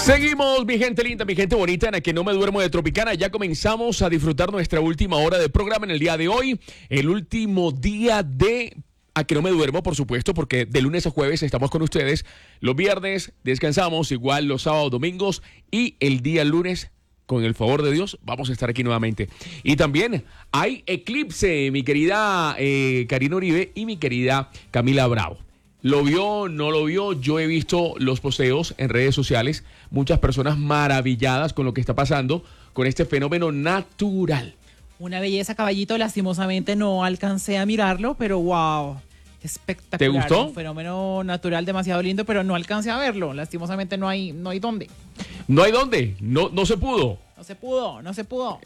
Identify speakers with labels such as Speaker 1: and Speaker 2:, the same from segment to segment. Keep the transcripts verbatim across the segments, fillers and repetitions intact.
Speaker 1: Seguimos, mi gente linda, mi gente bonita, en la que no me duermo de Tropicana. Ya comenzamos a disfrutar nuestra última hora de programa en el día de hoy. El último día de A que no me duermo, por supuesto, porque de lunes a jueves estamos con ustedes. Los viernes descansamos, igual los sábados, domingos, y el día lunes, con el favor de Dios, vamos a estar aquí nuevamente. Y también hay eclipse, mi querida eh, Karina Uribe y mi querida Camila Bravo. ¿Lo vio? ¿No lo vio? Yo he visto los posteos en redes sociales, muchas personas maravilladas con lo que está pasando con este fenómeno natural.
Speaker 2: Una belleza, caballito, lastimosamente no alcancé a mirarlo, pero wow, espectacular.
Speaker 1: ¿Te gustó?
Speaker 2: Un fenómeno natural demasiado lindo, pero no alcancé a verlo, lastimosamente no hay, no hay dónde.
Speaker 1: ¿No hay dónde? No, no se pudo.
Speaker 2: No se pudo, no se pudo.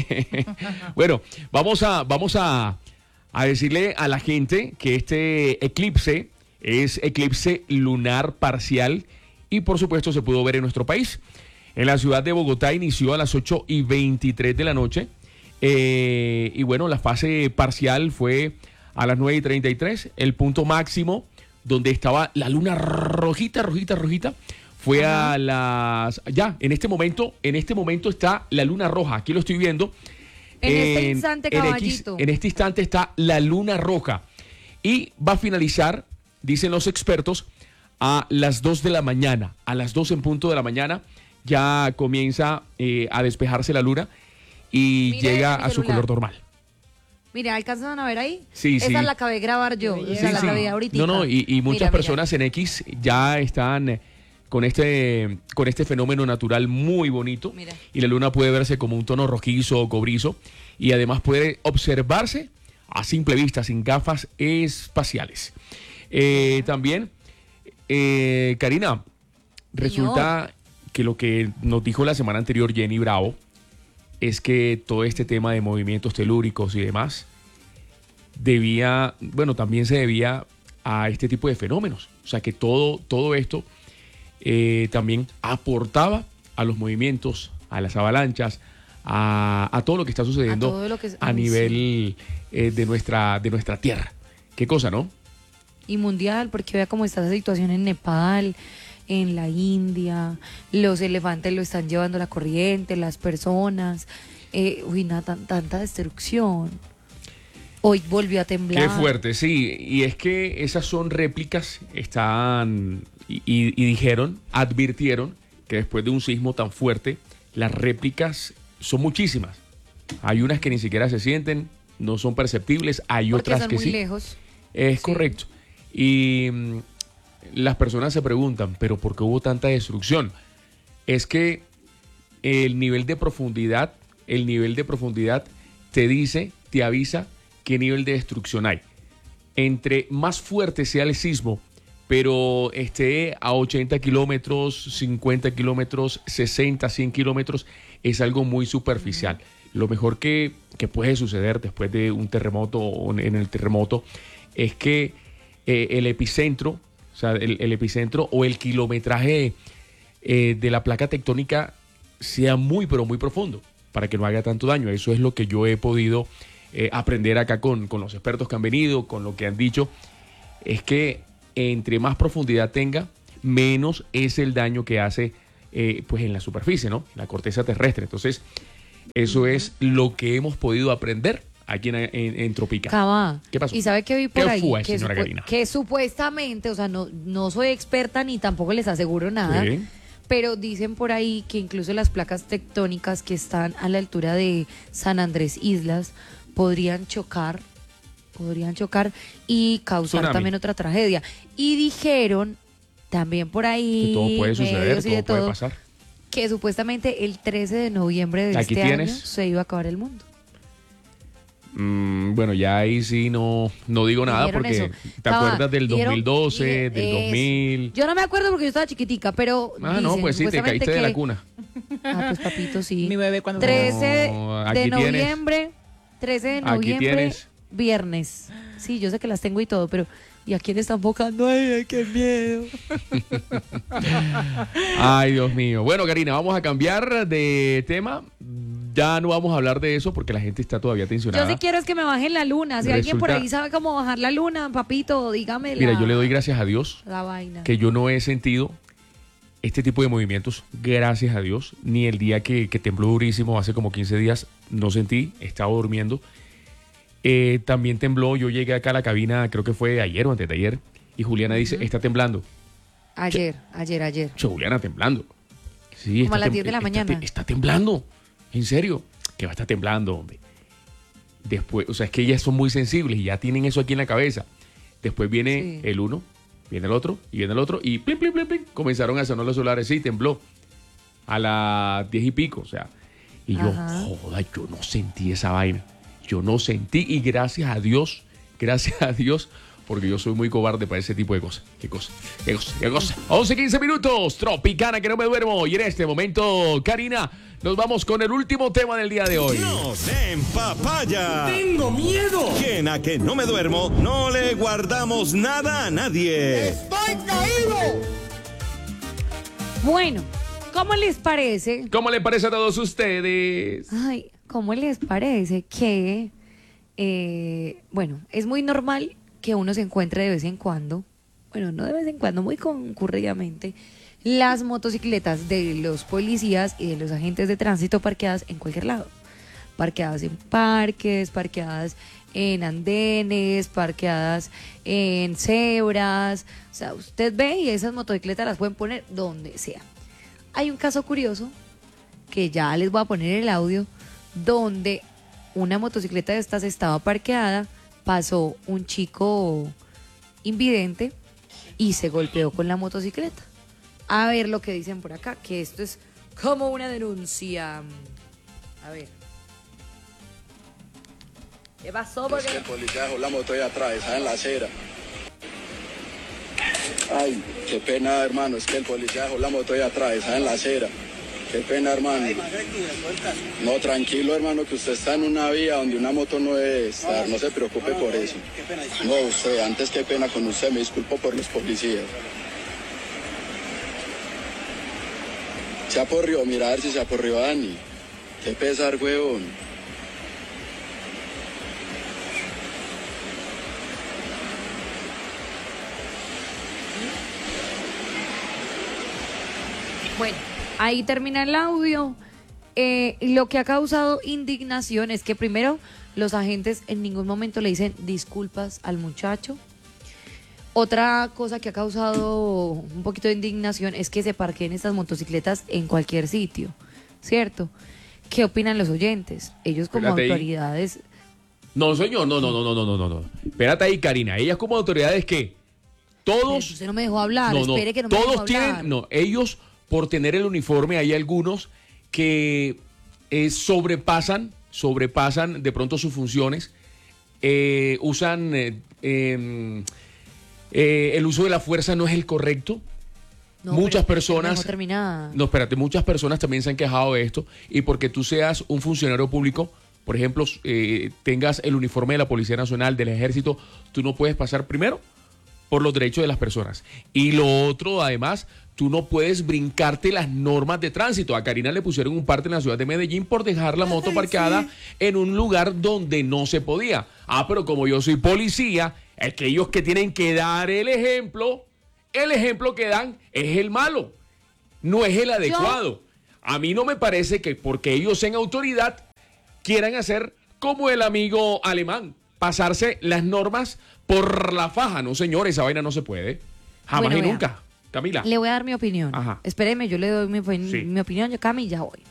Speaker 1: Bueno, vamos a, vamos a, a decirle a la gente que este eclipse es eclipse lunar parcial y por supuesto se pudo ver en nuestro país. En la ciudad de Bogotá inició a las ocho y veintitrés de la noche eh, y bueno, la fase parcial fue a las nueve y treinta y tres. El punto máximo donde estaba la luna rojita, rojita, rojita fue Ajá. a las... Ya, en este momento, en este momento está la luna roja, aquí lo estoy viendo.
Speaker 3: En, en este instante, caballito.
Speaker 1: En, X, en este instante está la luna roja y va a finalizar, dicen los expertos, a las dos de la mañana. A las dos en punto de la mañana ya comienza eh, a despejarse la luna y Mire, llega a su color normal.
Speaker 3: Mira, ¿alcanzan a ver ahí?
Speaker 1: Sí,
Speaker 3: Esa
Speaker 1: sí.
Speaker 3: la acabé de grabar yo.
Speaker 1: Sí,
Speaker 3: Esa
Speaker 1: sí.
Speaker 3: la acabé ahorita.
Speaker 1: No, no, y, y muchas
Speaker 3: mira,
Speaker 1: personas
Speaker 3: mira.
Speaker 1: en X ya están con este, con este fenómeno natural muy bonito. Mira. Y la luna puede verse como un tono rojizo o cobrizo y además puede observarse a simple vista, sin gafas espaciales. Eh, también, eh, Karina, resulta Señor. que lo que nos dijo la semana anterior Jenny Bravo es que todo este tema de movimientos telúricos y demás debía, bueno, también se debía a este tipo de fenómenos. O sea, que todo, todo esto eh, también aportaba a los movimientos, a las avalanchas, a, a todo lo que está sucediendo a, que, a nivel sí. eh, de, nuestra, de nuestra tierra. Qué cosa, ¿no?
Speaker 3: Y mundial, porque vea cómo está esa situación en Nepal, en la India, los elefantes lo están llevando la corriente, las personas, eh, uy, nada, tan, tanta destrucción. Hoy volvió a temblar.
Speaker 1: Qué fuerte, sí, y es que esas son réplicas, están, y, y, y dijeron, advirtieron que después de un sismo tan fuerte, las réplicas son muchísimas. Hay unas que ni siquiera se sienten, no son perceptibles, hay
Speaker 3: porque
Speaker 1: otras
Speaker 3: son
Speaker 1: que
Speaker 3: muy
Speaker 1: sí.
Speaker 3: lejos.
Speaker 1: Es
Speaker 3: sí.
Speaker 1: correcto. Y mmm, las personas se preguntan, ¿pero por qué hubo tanta destrucción? Es que el nivel de profundidad, el nivel de profundidad te dice, te avisa qué nivel de destrucción hay. Entre más fuerte sea el sismo, pero esté a ochenta kilómetros, cincuenta kilómetros, sesenta, cien kilómetros, es algo muy superficial. Uh-huh. Lo mejor que, que puede suceder después de un terremoto o en el terremoto es que eh, el epicentro, o sea, el, el epicentro o el kilometraje eh, de la placa tectónica sea muy, pero muy profundo para que no haga tanto daño. Eso es lo que yo he podido eh, aprender acá con, con los expertos que han venido, con lo que han dicho, es que entre más profundidad tenga, menos es el daño que hace eh, pues en la superficie, ¿no? En la corteza terrestre. Entonces, eso es lo que hemos podido aprender aquí en, en, en Tropicana.
Speaker 3: Cabá.
Speaker 1: ¿Qué pasó?
Speaker 3: ¿Y sabe qué vi por
Speaker 1: ¿Qué
Speaker 3: ahí?
Speaker 1: fue,
Speaker 3: que,
Speaker 1: señora
Speaker 3: supu-
Speaker 1: Karina?
Speaker 3: que supuestamente, o sea, no, no soy experta ni tampoco les aseguro nada,
Speaker 1: Sí.
Speaker 3: pero dicen por ahí que incluso las placas tectónicas que están a la altura de San Andrés Islas podrían chocar, podrían chocar y causar
Speaker 1: Tsunami.
Speaker 3: también otra tragedia. Y dijeron también por ahí,
Speaker 1: Que todo puede suceder,
Speaker 3: medios y
Speaker 1: todo
Speaker 3: de
Speaker 1: puede
Speaker 3: todo,
Speaker 1: pasar.
Speaker 3: que supuestamente el trece de noviembre de
Speaker 1: Aquí
Speaker 3: este
Speaker 1: tienes.
Speaker 3: año se iba a acabar el mundo.
Speaker 1: Mm, bueno, ya ahí sí no, no digo nada
Speaker 3: Dijeron
Speaker 1: porque
Speaker 3: eso.
Speaker 1: te
Speaker 3: Estaba-
Speaker 1: acuerdas del dos mil doce,
Speaker 3: dijeron-
Speaker 1: del
Speaker 3: eso.
Speaker 1: dos mil.
Speaker 3: Yo no me acuerdo porque yo estaba chiquitica, pero
Speaker 1: Ah, no,
Speaker 3: dicen,
Speaker 1: pues sí, te
Speaker 3: supuestamente
Speaker 1: caíste de la
Speaker 3: que-
Speaker 1: cuna.
Speaker 3: Ah, pues papito, sí.
Speaker 2: Mi bebé cuando
Speaker 3: trece
Speaker 1: No, aquí
Speaker 3: de
Speaker 1: tienes.
Speaker 3: noviembre, trece de
Speaker 1: Aquí
Speaker 3: noviembre,
Speaker 1: tienes.
Speaker 3: viernes. Sí, yo sé que las tengo y todo, pero ¿y a quién están enfocando? Ay, ay, qué miedo.
Speaker 1: Ay, Dios mío. Bueno, Karina, vamos a cambiar de tema. Ya no vamos a hablar de eso porque la gente está todavía tensionada.
Speaker 3: Yo sí quiero es que me bajen la luna. Si alguien por
Speaker 1: Resulta-
Speaker 3: ahí sabe cómo bajar la luna, papito, dígame
Speaker 1: Mira,
Speaker 3: la,
Speaker 1: yo le doy gracias a Dios
Speaker 3: la vaina.
Speaker 1: que yo no he sentido este tipo de movimientos, gracias a Dios, ni el día que, que tembló durísimo, hace como quince días, no sentí, estaba durmiendo. Eh, también tembló, yo llegué acá a la cabina, creo que fue ayer o antes de ayer, y Juliana uh-huh. dice, está temblando.
Speaker 3: Ayer,
Speaker 1: Che,
Speaker 3: ayer, ayer.
Speaker 1: Che, Juliana, temblando. Sí,
Speaker 3: como a las diez de la
Speaker 1: está,
Speaker 3: mañana.
Speaker 1: Está, está temblando, en serio, que va a estar temblando, hombre. Después, o sea, es que ellas son muy sensibles y ya tienen eso aquí en la cabeza. Después viene sí. el uno, viene el otro, y viene el otro, y plim, plim, plim, plim, comenzaron a sonar los celulares, sí, tembló. A las diez y pico, o sea. Y yo, Ajá. joda, yo no sentí esa vaina. Yo no sentí, y gracias a Dios, gracias a Dios, porque yo soy muy cobarde para ese tipo de cosas. ¿Qué cosa? ¿Qué cosa? ¿Qué cosa? once, quince minutos, Tropicana, que no me duermo. Y en este momento, Karina, nos vamos con el último tema del día de hoy.
Speaker 4: ¡Nos en papaya!
Speaker 5: ¡Tengo miedo!
Speaker 4: Que en A Que No Me Duermo no le guardamos nada a nadie.
Speaker 5: ¡Estoy caído!
Speaker 3: Bueno, ¿cómo les parece?
Speaker 1: ¿Cómo les parece a todos ustedes?
Speaker 3: Ay, ¿cómo les parece que, eh, bueno, es muy normal que uno se encuentre de vez en cuando, bueno, no de vez en cuando, muy concurridamente, las motocicletas de los policías y de los agentes de tránsito parqueadas en cualquier lado? Parqueadas en parques, parqueadas en andenes, parqueadas en cebras. O sea, usted ve y esas motocicletas las pueden poner donde sea. Hay un caso curioso que ya les voy a poner el audio, donde una motocicleta de estas estaba parqueada, pasó un chico invidente y se golpeó con la motocicleta. A ver lo que dicen por acá, que esto es como una denuncia. A ver. ¿Qué pasó?
Speaker 6: Es que el policía dejó la moto ahí atrás, en la acera. Ay, qué pena, hermano, es que el policía dejó la moto ahí atrás, en la acera. Qué pena, hermano. No, tranquilo, hermano, que usted está en una vía donde una moto no debe estar. No se preocupe por eso. No, usted, antes qué pena con usted, me disculpo por los policías. Se aporrió, mira a ver si se aporrió Dani. Qué pesar, huevón.
Speaker 3: Bueno, ahí termina el audio. Eh, lo que ha causado indignación es que primero los agentes en ningún momento le dicen disculpas al muchacho. Otra cosa que ha causado un poquito de indignación es que se parqueen estas motocicletas en cualquier sitio, ¿cierto? ¿Qué opinan los oyentes? Ellos como
Speaker 1: Espérate
Speaker 3: autoridades...
Speaker 1: Ahí. No, señor, no, no, no, no, no, no, no. Espérate ahí, Karina. Ellas como autoridades, ¿qué? Todos...
Speaker 3: Usted no me dejó hablar,
Speaker 1: no, no,
Speaker 3: espere que no me
Speaker 1: todos
Speaker 3: dejó
Speaker 1: tienen,
Speaker 3: hablar.
Speaker 1: No, ellos, por tener el uniforme, hay algunos que eh, sobrepasan, sobrepasan de pronto sus funciones, eh, usan... Eh, eh, Eh, el uso de la fuerza no es el correcto. No, muchas personas no, espérate, muchas personas también se han quejado de esto, y porque tú seas un funcionario público, por ejemplo, eh, tengas el uniforme de la Policía Nacional, del Ejército, tú no puedes pasar primero por los derechos de las personas, y lo otro, además, tú no puedes brincarte las normas de tránsito. A Karina le pusieron un parte en la ciudad de Medellín por dejar la moto parqueada sí. en un lugar donde no se podía. Ah, pero como yo soy policía, es que ellos que tienen que dar el ejemplo, el ejemplo que dan es el malo, no es el adecuado. Yo... A mí no me parece que porque ellos sean autoridad quieran hacer como el amigo alemán, pasarse las normas por la faja. No, señor, esa vaina no se puede. Jamás bueno, y nunca. Vea. Camila.
Speaker 3: Le voy a dar mi opinión.
Speaker 1: Ajá.
Speaker 3: Espéreme, yo le doy mi, sí. mi opinión, yo Cami, ya voy.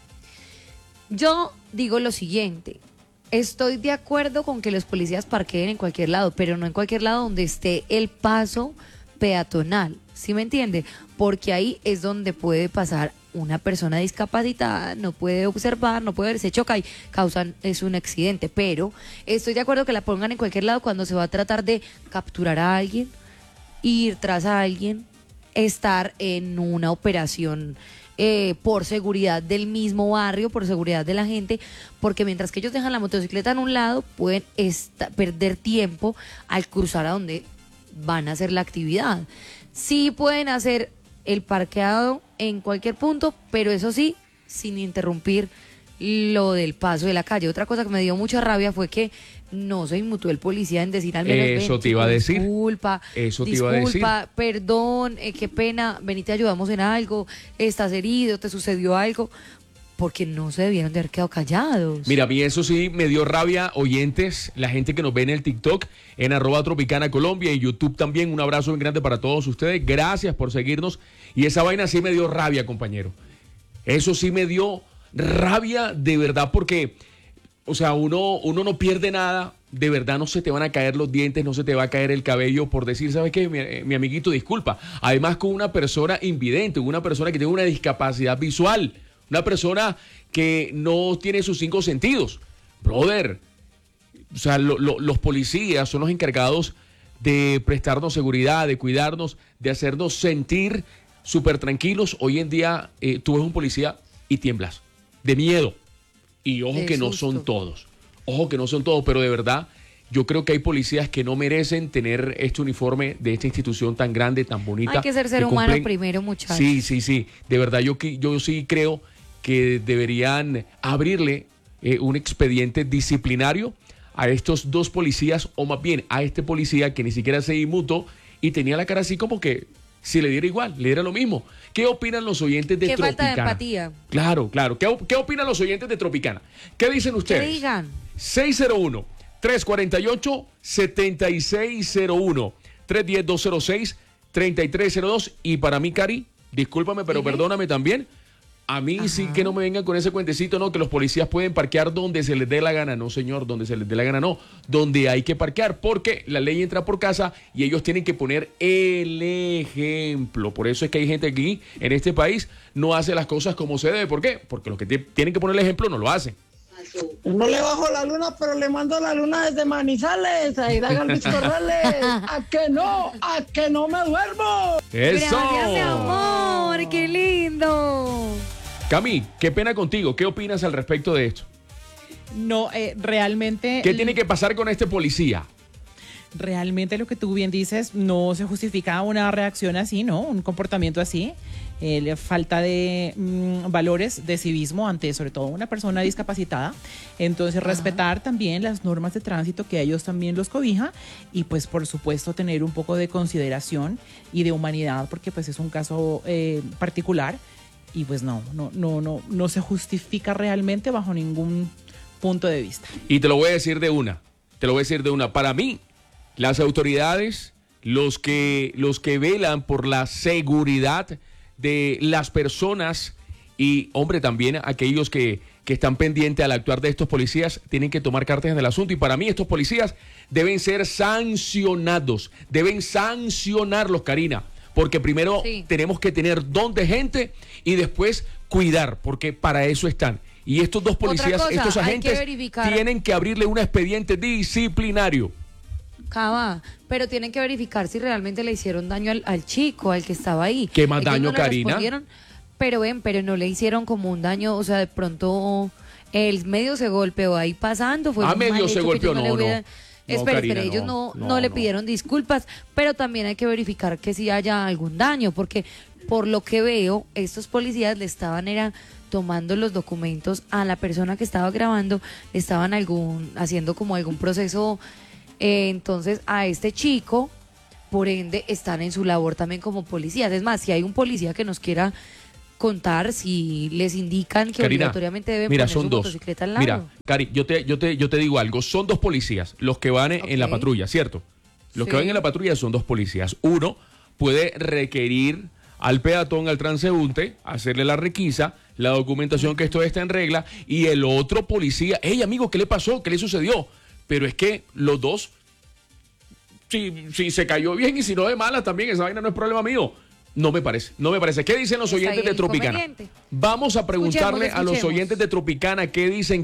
Speaker 3: Yo digo lo siguiente. Estoy de acuerdo con que los policías parqueen en cualquier lado, pero no en cualquier lado donde esté el paso peatonal, ¿sí me entiende? Porque ahí es donde puede pasar una persona discapacitada, no puede observar, no puede ver, se choca y causan, es un accidente. Pero estoy de acuerdo que la pongan en cualquier lado cuando se va a tratar de capturar a alguien, ir tras a alguien, estar en una operación Eh, por seguridad del mismo barrio, por seguridad de la gente, porque mientras que ellos dejan la motocicleta en un lado, pueden esta, perder tiempo al cruzar a donde van a hacer la actividad. Sí pueden hacer el parqueado en cualquier punto, pero eso sí, sin interrumpir lo del paso de la calle. Otra cosa que me dio mucha rabia fue que no se inmutó el policía en decir al menos
Speaker 1: Eso
Speaker 3: ven,
Speaker 1: te iba a decir.
Speaker 3: disculpa,
Speaker 1: Eso te
Speaker 3: disculpa,
Speaker 1: iba a decir.
Speaker 3: perdón, eh, qué pena, vení, te ayudamos en algo, estás herido, te sucedió algo, porque no se debieron de haber quedado callados.
Speaker 1: Mira, a mí eso sí me dio rabia, oyentes, la gente que nos ve en el TikTok, en arroba Tropicana Colombia, en YouTube también, un abrazo bien grande para todos ustedes, gracias por seguirnos, y esa vaina sí me dio rabia, compañero, eso sí me dio rabia de verdad, porque, o sea, uno, uno no pierde nada, de verdad no se te van a caer los dientes, no se te va a caer el cabello por decir, ¿sabes qué? Mi, mi amiguito, disculpa, además con una persona invidente, una persona que tiene una discapacidad visual, una persona que no tiene sus cinco sentidos. Brother, o sea, lo, lo, los policías son los encargados de prestarnos seguridad, de cuidarnos, de hacernos sentir súper tranquilos. Hoy en día eh, tú ves un policía y tiemblas, de miedo. Y ojo
Speaker 3: De
Speaker 1: que no
Speaker 3: susto.
Speaker 1: son todos, ojo que no son todos, pero de verdad yo creo que hay policías que no merecen tener este uniforme de esta institución tan grande, tan bonita.
Speaker 3: Hay que ser ser humano primero, muchachos.
Speaker 1: Sí, sí, sí. De verdad, yo, que- yo sí creo que deberían abrirle eh, un expediente disciplinario a estos dos policías, o más bien a este policía que ni siquiera se inmutó y tenía la cara así como que si le diera igual, le diera lo mismo. ¿Qué opinan los oyentes de
Speaker 3: Qué
Speaker 1: Tropicana?
Speaker 3: falta de empatía.
Speaker 1: Claro, claro. ¿Qué, op- qué opinan los oyentes de Tropicana? ¿Qué dicen
Speaker 3: Que
Speaker 1: ustedes?
Speaker 3: digan.
Speaker 1: seis cero uno, tres cuatro ocho, siete seis cero uno, tres uno cero, dos cero seis, tres tres cero dos. Y para mí, Cari, discúlpame, pero
Speaker 3: Dime.
Speaker 1: perdóname también. A mí sí que no me vengan con ese cuentecito, no, que los policías pueden parquear donde se les dé la gana. No, señor, donde se les dé la gana, no. Donde hay que parquear, porque la ley entra por casa y ellos tienen que poner el ejemplo. Por eso es que hay gente aquí, en este país, no hace las cosas como se debe. ¿Por qué? Porque los que te- tienen que poner el ejemplo no lo hacen.
Speaker 5: No le bajo la luna, pero le mando la luna desde Manizales, a ir a Galvis Corrales. A que no, a que no me duermo.
Speaker 1: ¡Eso!
Speaker 3: Gracias, mi amor, qué lindo.
Speaker 1: Cami, qué pena contigo. ¿Qué opinas al respecto de esto?
Speaker 2: No, eh, realmente...
Speaker 1: ¿Qué tiene que pasar con este policía?
Speaker 2: Realmente lo que tú bien dices, no se justifica una reacción así, ¿no? Un comportamiento así. Eh, le falta de mm, valores de civismo ante sobre todo una persona discapacitada. Entonces respetar también las normas de tránsito que a ellos también los cobija y pues por supuesto tener un poco de consideración y de humanidad porque pues es un caso eh, particular y pues no, no, no, no, no se justifica realmente bajo ningún punto de vista.
Speaker 1: Y te lo voy a decir de una. Te lo voy a decir de una. Para mí, las autoridades, los que, los que velan por la seguridad de las personas y, hombre, también aquellos que, que están pendientes al actuar de estos policías, tienen que tomar cartas en el asunto. Y para mí estos policías deben ser sancionados, deben sancionarlos, Karina, porque primero
Speaker 3: Sí.
Speaker 1: tenemos que tener don de gente y después cuidar, porque para eso están. Y estos dos
Speaker 3: Otra
Speaker 1: policías,
Speaker 3: cosa,
Speaker 1: estos
Speaker 3: hay que
Speaker 1: agentes,
Speaker 3: verificar.
Speaker 1: tienen que abrirle un expediente disciplinario.
Speaker 3: Cava, pero tienen que verificar si realmente le hicieron daño al, al chico, al que estaba ahí.
Speaker 1: ¿Qué más
Speaker 3: Ellos
Speaker 1: daño,
Speaker 3: no le
Speaker 1: Karina?
Speaker 3: respondieron, pero ven, pero no le hicieron como un daño, o sea, de pronto el medio se golpeó ahí pasando. Fue
Speaker 1: Ah,
Speaker 3: un
Speaker 1: medio
Speaker 3: mal
Speaker 1: se
Speaker 3: hecho que
Speaker 1: golpeó,
Speaker 3: ellos
Speaker 1: no,
Speaker 3: le
Speaker 1: no.
Speaker 3: hubieran-
Speaker 1: No,
Speaker 3: Espera,
Speaker 1: Karina,
Speaker 3: espera, ellos
Speaker 1: no,
Speaker 3: no,
Speaker 1: no,
Speaker 3: no le
Speaker 1: no.
Speaker 3: pidieron disculpas, pero también hay que verificar que si haya algún daño, porque por lo que veo, estos policías le estaban era tomando los documentos a la persona que estaba grabando, le estaban algún haciendo como algún proceso, eh, entonces a este chico, por ende, están en su labor también como policías. Es más, si hay un policía que nos quiera contar, si les indican que
Speaker 1: Karina,
Speaker 3: obligatoriamente deben
Speaker 1: mira,
Speaker 3: poner
Speaker 1: son
Speaker 3: su
Speaker 1: dos.
Speaker 3: motocicleta al lado.
Speaker 1: Mira, Cari, yo te, yo, te, yo te digo algo. Son dos policías los que van en, en la
Speaker 3: Ok.
Speaker 1: patrulla, ¿cierto? Los que
Speaker 3: Sí.
Speaker 1: van en la patrulla son dos policías. Uno puede requerir al peatón, al transeúnte, hacerle la requisa, la documentación que esto está en regla, y el otro policía, hey amigo, ¿qué le pasó? ¿Qué le sucedió? Pero es que los dos, si, si se cayó bien y si no de malas también, esa vaina no es problema mío. No me parece, no me parece. ¿Qué dicen los
Speaker 3: Está ahí
Speaker 1: oyentes de
Speaker 3: el
Speaker 1: Tropicana?
Speaker 3: inconveniente.
Speaker 1: Vamos a preguntarle
Speaker 3: Escuchemos,
Speaker 1: a los
Speaker 3: escuchemos.
Speaker 1: oyentes de Tropicana qué dicen.